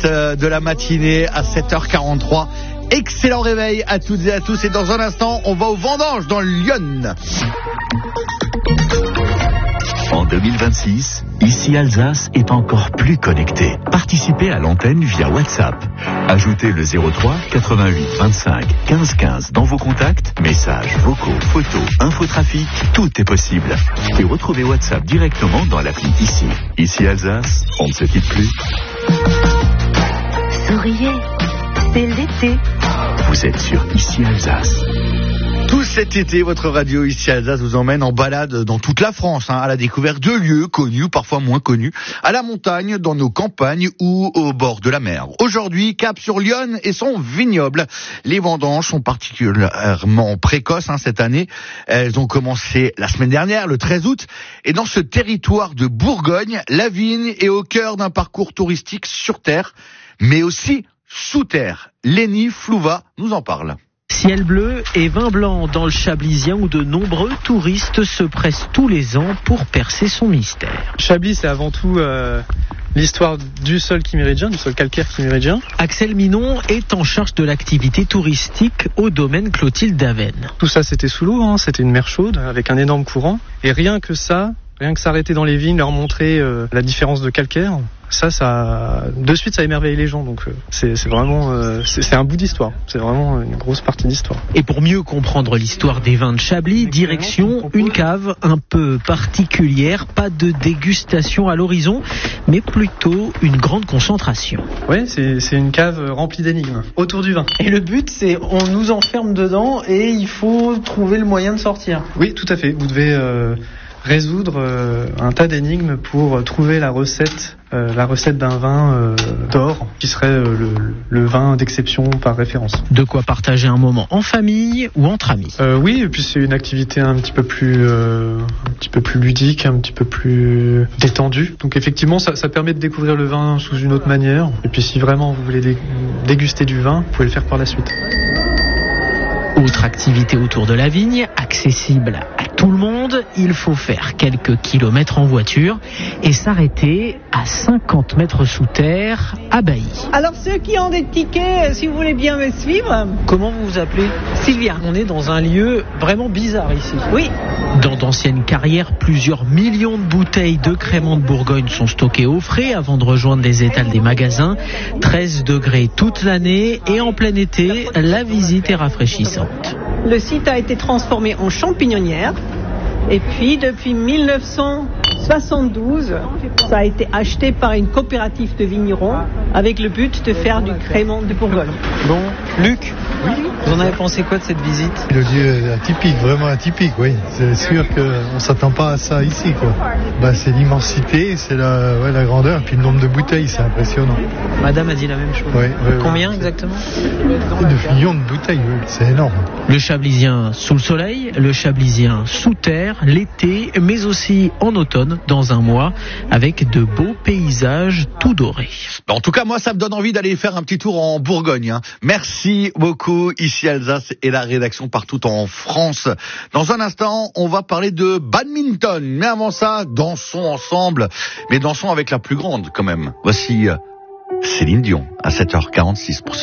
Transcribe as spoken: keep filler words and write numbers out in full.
de la matinée à sept heures quarante-trois. Excellent réveil à toutes et à tous. Et dans un instant, on va aux vendanges dans le Lyon. En deux mille vingt-six, ici Alsace est encore plus connectée. Participez à l'antenne via WhatsApp. Ajoutez le zéro trois quatre-vingt-huit vingt-cinq quinze quinze dans vos contacts. Messages, vocaux, photos, infotrafic, tout est possible. Et retrouvez WhatsApp directement dans l'appli ici. Ici Alsace, on ne se quitte plus. Souriez, c'est l'été. Vous êtes sur Ici Alsace. Tout cet été, votre radio Ici Alsace vous emmène en balade dans toute la France, hein, à la découverte de lieux connus, parfois moins connus, à la montagne, dans nos campagnes ou au bord de la mer. Aujourd'hui, cap sur Lyon et son vignoble. Les vendanges sont particulièrement précoces hein, cette année. Elles ont commencé la semaine dernière, le treize août. Et dans ce territoire de Bourgogne, la vigne est au cœur d'un parcours touristique sur terre, mais aussi sous terre. Lénie Flouva nous en parle. Ciel bleu et vin blanc dans le Chablisien où de nombreux touristes se pressent tous les ans pour percer son mystère. Chablis, c'est avant tout euh, l'histoire du sol chiméridien, du sol calcaire chiméridien. Axel Minon est en charge de l'activité touristique au domaine Clotilde d'Avesnes. Tout ça, c'était sous l'eau, hein, c'était une mer chaude avec un énorme courant. Et rien que ça, rien que s'arrêter dans les vignes, leur montrer euh, la différence de calcaire, ça, ça, de suite, ça émerveille les gens. Donc, euh, c'est, c'est vraiment, euh, c'est, c'est un bout d'histoire. C'est vraiment une grosse partie d'histoire. Et pour mieux comprendre l'histoire des vins de Chablis, direction une cave un peu particulière. Pas de dégustation à l'horizon, mais plutôt une grande concentration. Ouais, c'est, c'est une cave remplie d'énigmes autour du vin. Et le but, c'est on nous enferme dedans et il faut trouver le moyen de sortir. Oui, tout à fait. Vous devez euh, résoudre euh, un tas d'énigmes pour trouver la recette, euh, la recette d'un vin euh, d'or, qui serait euh, le, le vin d'exception par référence. De quoi partager un moment en famille ou entre amis. Euh, oui, et puis c'est une activité un petit peu plus, euh, un petit peu plus ludique, un petit peu plus détendue. Donc effectivement, ça, ça permet de découvrir le vin sous une autre manière. Et puis si vraiment vous voulez dé- déguster du vin, vous pouvez le faire par la suite. Autre activité autour de la vigne, accessible à tout le monde, il faut faire quelques kilomètres en voiture et s'arrêter à cinquante mètres sous terre à Bailly. Alors ceux qui ont des tickets, si vous voulez bien me suivre. Comment vous vous appelez ? Sylvia. On est dans un lieu vraiment bizarre ici. Oui. Dans d'anciennes carrières, plusieurs millions de bouteilles de crémant de Bourgogne sont stockées au frais avant de rejoindre les étals des magasins. treize degrés toute l'année et en plein été, la visite est rafraîchissante. Le site a été transformé en champignonnière. Et puis, depuis mille neuf cent soixante-douze, ça a été acheté par une coopérative de vignerons avec le but de faire du crémant de Bourgogne. Bon, Luc, oui. Vous en avez pensé quoi de cette visite ? Le lieu atypique, vraiment atypique, oui. C'est sûr qu'on ne s'attend pas à ça ici, quoi. Bah, c'est l'immensité, c'est la, ouais, la grandeur, puis le nombre de bouteilles, c'est impressionnant. Madame a dit la même chose. Ouais, ouais, Combien ouais. exactement ? De millions de bouteilles, oui. C'est énorme. Le Chablisien sous le soleil, le Chablisien sous terre, l'été, mais aussi en automne, dans un mois, avec de beaux paysages tout dorés. En tout cas, moi, ça me donne envie d'aller faire un petit tour en Bourgogne. Hein. Merci beaucoup, Ici Alsace et la rédaction partout en France. Dans un instant, on va parler de badminton. Mais avant ça, dansons ensemble. Mais dansons avec la plus grande, quand même. Voici Céline Dion, à sept heures quarante-six pour ce